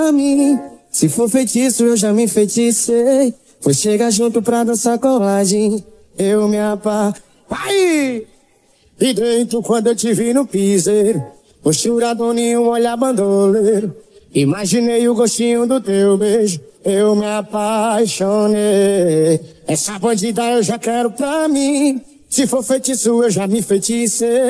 pra mim. Se for feitiço, eu já me enfeiticei. Foi chegar junto pra dançar colagem. Eu me Pai! E dentro quando eu te vi no piseiro, postura nenhum, olhar bandoleiro. Imaginei o gostinho do teu beijo, eu me apaixonei. Essa bandida eu já quero pra mim. Se for feitiço, eu já me enfeiticei.